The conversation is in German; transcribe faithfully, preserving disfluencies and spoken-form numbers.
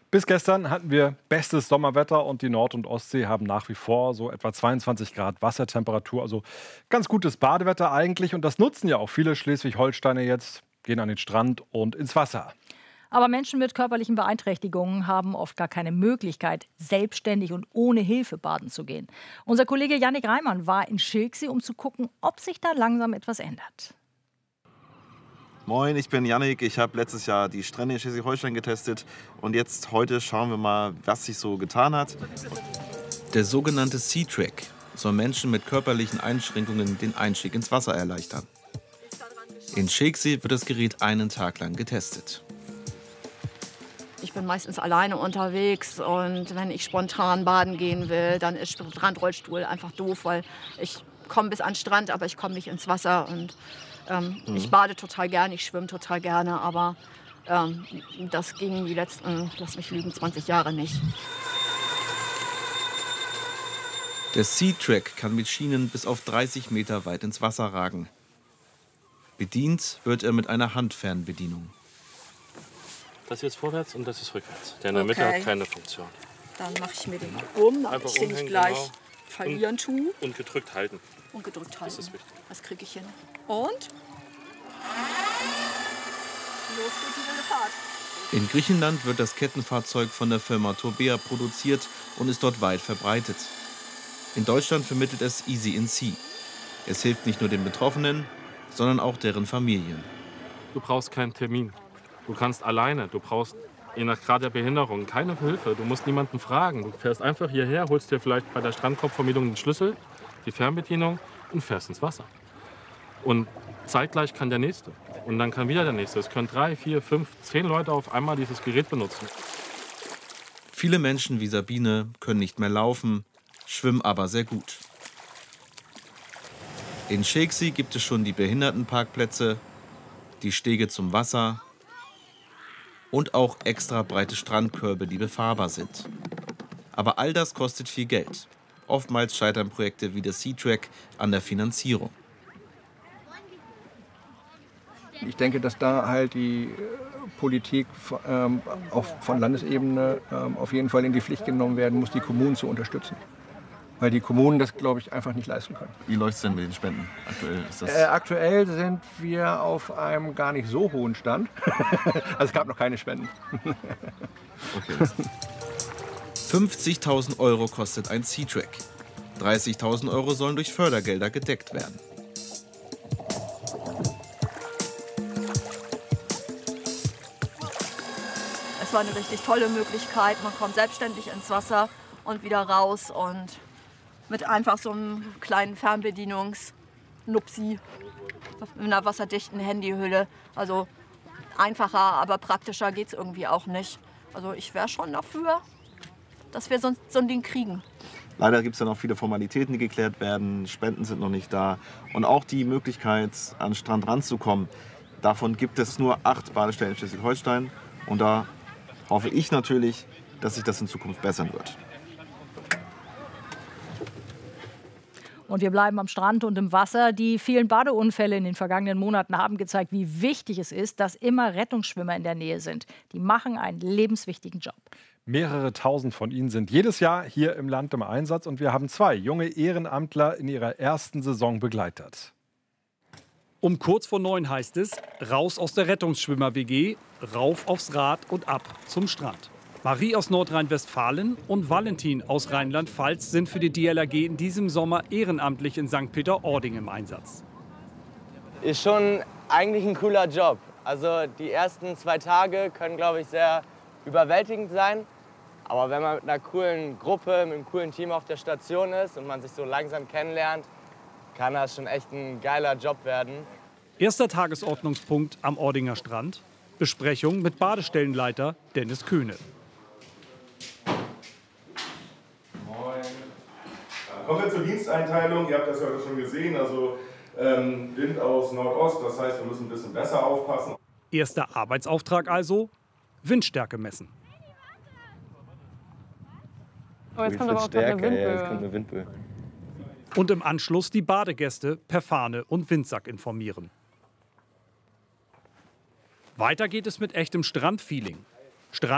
Bis gestern hatten wir bestes Sommerwetter und die Nord- und Ostsee haben nach wie vor so etwa zweiundzwanzig Grad Wassertemperatur. Also ganz gutes Badewetter eigentlich. Und das nutzen ja auch viele Schleswig-Holsteiner jetzt, gehen an den Strand und ins Wasser. Aber Menschen mit körperlichen Beeinträchtigungen haben oft gar keine Möglichkeit, selbstständig und ohne Hilfe baden zu gehen. Unser Kollege Yannick Reimann war in Schilksee, um zu gucken, ob sich da langsam etwas ändert. Moin, ich bin Yannick. Ich habe letztes Jahr die Strände in Schleswig-Holstein getestet. Und jetzt, heute, schauen wir mal, was sich so getan hat. Der sogenannte Sea-Track soll Menschen mit körperlichen Einschränkungen den Einstieg ins Wasser erleichtern. In Schilksee wird das Gerät einen Tag lang getestet. Ich bin meistens alleine unterwegs und wenn ich spontan baden gehen will, dann ist Strandrollstuhl einfach doof, weil ich komme bis an den Strand, aber ich komme nicht ins Wasser. Und ähm, mhm. ich bade total gerne, ich schwimme total gerne, aber ähm, das ging die letzten, lass mich lügen, zwanzig Jahre nicht. Der Sea-Track kann mit Schienen bis auf dreißig Meter weit ins Wasser ragen. Bedient wird er mit einer Handfernbedienung. Das ist jetzt vorwärts und das ist rückwärts. Der in der Mitte Okay. hat keine Funktion. Dann mache ich mir den um, damit Einfach ich den nicht umhängen, gleich genau. verlieren tue. Und gedrückt halten. Und gedrückt halten. Das ist wichtig. Das kriege ich hin. Und? Los geht die wilde Fahrt. In Griechenland wird das Kettenfahrzeug von der Firma Torbea produziert und ist dort weit verbreitet. In Deutschland vermittelt es Easy in Sea. Es hilft nicht nur den Betroffenen, sondern auch deren Familien. Du brauchst keinen Termin. Du kannst alleine. Du brauchst, je nach Grad der Behinderung, keine Hilfe. Du musst niemanden fragen. Du fährst einfach hierher, holst dir vielleicht bei der Strandkorbvermietung den Schlüssel, die Fernbedienung und fährst ins Wasser. Und zeitgleich kann der Nächste. Und dann kann wieder der Nächste. Es können drei, vier, fünf, zehn Leute auf einmal dieses Gerät benutzen. Viele Menschen wie Sabine können nicht mehr laufen, schwimmen aber sehr gut. In Schilksee gibt es schon die Behindertenparkplätze, die Stege zum Wasser und auch extra breite Strandkörbe, die befahrbar sind. Aber all das kostet viel Geld. Oftmals scheitern Projekte wie der Sea-Track an der Finanzierung. Ich denke, dass da halt die Politik ähm, auch von Landesebene ähm, auf jeden Fall in die Pflicht genommen werden muss, die Kommunen zu unterstützen. Weil die Kommunen das, glaube ich, einfach nicht leisten können. Wie läuft es denn mit den Spenden aktuell? Ist das Äh, aktuell sind wir auf einem gar nicht so hohen Stand. Also es gab noch keine Spenden. okay. fünfzigtausend Euro kostet ein Sea-Track. dreißigtausend Euro sollen durch Fördergelder gedeckt werden. Es war eine richtig tolle Möglichkeit. Man kommt selbstständig ins Wasser und wieder raus und mit einfach so einem kleinen Fernbedienungs-Nupsi mit einer wasserdichten Handyhülle. Also einfacher, aber praktischer geht es irgendwie auch nicht. Also ich wäre schon dafür, dass wir so, so ein Ding kriegen. Leider gibt es ja noch viele Formalitäten, die geklärt werden. Spenden sind noch nicht da. Und auch die Möglichkeit, an den Strand ranzukommen, davon gibt es nur acht Badestellen in Schleswig-Holstein. Und da hoffe ich natürlich, dass sich das in Zukunft bessern wird. Und wir bleiben am Strand und im Wasser. Die vielen Badeunfälle in den vergangenen Monaten haben gezeigt, wie wichtig es ist, dass immer Rettungsschwimmer in der Nähe sind. Die machen einen lebenswichtigen Job. Mehrere tausend von ihnen sind jedes Jahr hier im Land im Einsatz. Und wir haben zwei junge Ehrenamtler in ihrer ersten Saison begleitet. Um kurz vor neun heißt es, raus aus der Rettungsschwimmer-W G, rauf aufs Rad und ab zum Strand. Marie aus Nordrhein-Westfalen und Valentin aus Rheinland-Pfalz sind für die D L R G in diesem Sommer ehrenamtlich in Sankt Peter-Ording im Einsatz. Ist schon eigentlich ein cooler Job. Also die ersten zwei Tage können, glaube ich, sehr überwältigend sein. Aber wenn man mit einer coolen Gruppe, mit einem coolen Team auf der Station ist und man sich so langsam kennenlernt, kann das schon echt ein geiler Job werden. Erster Tagesordnungspunkt am Ordinger Strand. Besprechung mit Badestellenleiter Dennis Köhne. Kommen wir zur Diensteinteilung. Ihr habt das ja heute schon gesehen. Also ähm, Wind aus Nordost, das heißt, wir müssen ein bisschen besser aufpassen. Erster Arbeitsauftrag also, Windstärke messen. Oh, jetzt kommt aber auch eine Windböe. Ja, jetzt kommt eine Windböe. Und im Anschluss die Badegäste per Fahne und Windsack informieren. Weiter geht es mit echtem Strandfeeling.